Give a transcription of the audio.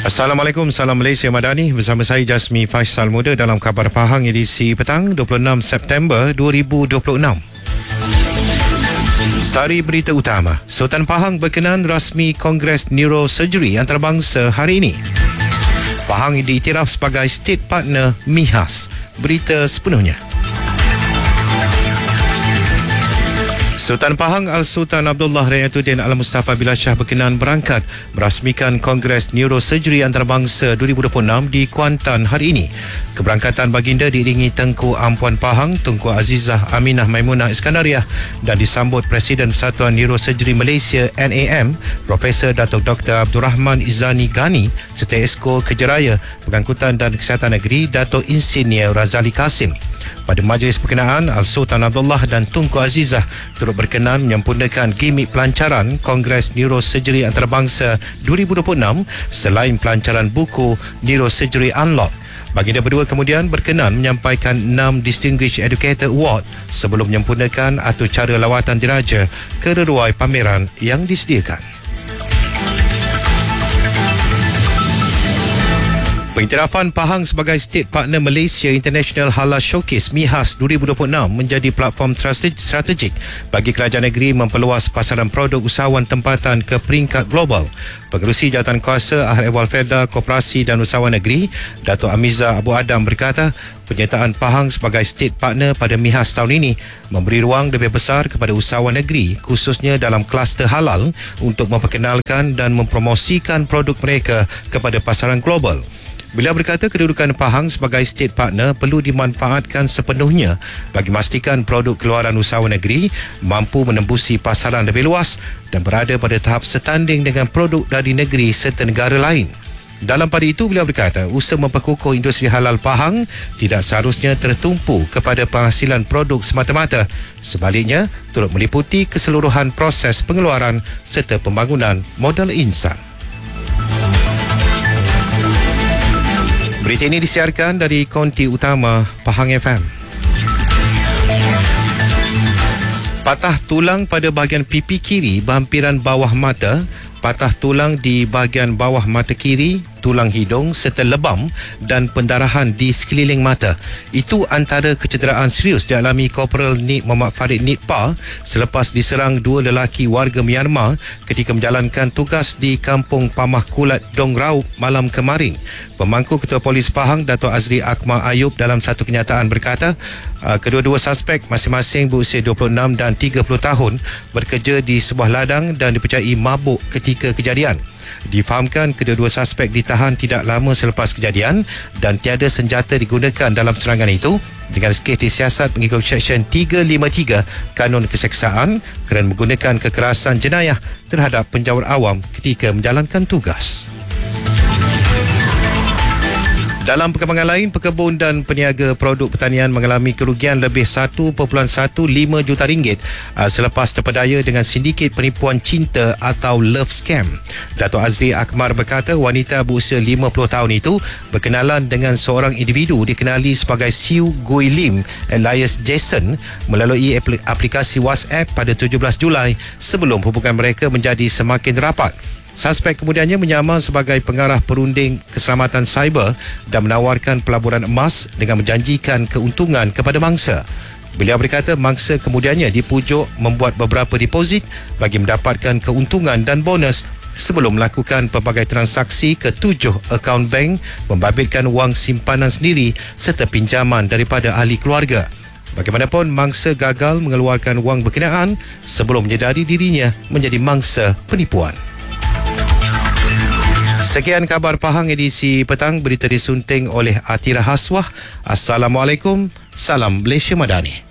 Assalamualaikum, salam Malaysia Madani. Bersama saya Jasmi Faisal Muda dalam Khabar Pahang edisi petang 26 September 2026. Sari berita utama. Sultan Pahang berkenan rasmi Kongres Neurosurgery Antarabangsa hari ini. Pahang diiktiraf sebagai State Partner MIHAS. Berita sepenuhnya. Sultan Pahang Al-Sultan Abdullah Rayatuddin Al-Mustafa Billah Shah berkenan berangkat merasmikan Kongres Neurosurgery Antarabangsa 2026 di Kuantan hari ini. Keberangkatan baginda diiringi Tengku Ampuan Pahang, Tunku Azizah Aminah Maimunah Iskandariah dan disambut Presiden Persatuan Neurosurgery Malaysia NAM, Profesor Datuk Dr. Abdul Rahman Izzani Ghani serta Esko Kejeraya Pengangkutan dan Kesihatan Negeri Datuk Insinyur Razali Kasim. Pada majlis berkenaan, Al-Sultan Abdullah dan Tunku Azizah turut berkenan menyempurnakan gimik pelancaran Kongres Neurosurgery Antarabangsa 2026 selain pelancaran buku Neurosurgery Unlock. Baginda berdua kemudian berkenan menyampaikan 6 Distinguished Educator Award sebelum menyempurnakan atur cara lawatan diraja ke reruai pameran yang disediakan. Pengiktirafan Pahang sebagai State Partner Malaysia International Halal Showcase MIHAS 2026 menjadi platform strategik bagi kerajaan negeri memperluas pasaran produk usahawan tempatan ke peringkat global. Pengerusi Jawatankuasa Ahli Ehwal Felda Koperasi dan Usahawan Negeri, Datuk Amiza Abu Adam berkata, penyertaan Pahang sebagai State Partner pada MIHAS tahun ini memberi ruang lebih besar kepada usahawan negeri khususnya dalam kluster halal untuk memperkenalkan dan mempromosikan produk mereka kepada pasaran global. Beliau berkata kedudukan Pahang sebagai State Partner perlu dimanfaatkan sepenuhnya bagi memastikan produk keluaran usahawan negeri mampu menembusi pasaran lebih luas dan berada pada tahap setanding dengan produk dari negeri serta negara lain. Dalam pada itu, beliau berkata usaha memperkukuh industri halal Pahang tidak seharusnya tertumpu kepada penghasilan produk semata-mata. Sebaliknya, turut meliputi keseluruhan proses pengeluaran serta pembangunan modal insan. Berita ini disiarkan dari konti utama Pahang FM. Patah tulang pada bahagian pipi kiri berhampiran bawah mata, patah tulang di bahagian bawah mata kiri, tulang hidung serta lebam dan pendarahan di sekeliling mata. Itu antara kecederaan serius dialami Korporal Nik Muhammad Farid Nitpa selepas diserang dua lelaki warga Myanmar ketika menjalankan tugas di Kampung Pamah Kulat Dong Raup malam kemarin. Pemangku Ketua Polis Pahang Datuk Azri Akmal Ayub dalam satu kenyataan berkata, kedua-dua suspek masing-masing berusia 26 dan 30 tahun bekerja di sebuah ladang dan dipercayai mabuk ketika kejadian. Difahamkan kedua-dua suspek ditahan tidak lama selepas kejadian dan tiada senjata digunakan dalam serangan itu dengan kes disiasat mengikut Seksyen 353 Kanun Keseksaan kerana menggunakan kekerasan jenayah terhadap penjawat awam ketika menjalankan tugas. Dalam perkembangan lain, pekebun dan peniaga produk pertanian mengalami kerugian lebih 1.15 juta ringgit selepas terpedaya dengan sindiket penipuan cinta atau love scam. Datuk Azri Akmal berkata wanita berusia 50 tahun itu berkenalan dengan seorang individu dikenali sebagai Siu Gui Lim alias Jason melalui aplikasi WhatsApp pada 17 Julai sebelum hubungan mereka menjadi semakin rapat. Suspek kemudiannya menyamar sebagai pengarah perunding keselamatan cyber dan menawarkan pelaburan emas dengan menjanjikan keuntungan kepada mangsa. Beliau berkata mangsa kemudiannya dipujuk membuat beberapa deposit bagi mendapatkan keuntungan dan bonus sebelum melakukan pelbagai transaksi ke 7 akaun bank, membabitkan wang simpanan sendiri serta pinjaman daripada ahli keluarga. Bagaimanapun, mangsa gagal mengeluarkan wang berkenaan sebelum menyedari dirinya menjadi mangsa penipuan. Sekian Khabar Pahang edisi petang, berita disunting oleh Atira Haswah. Assalamualaikum, salam Malaysia Madani.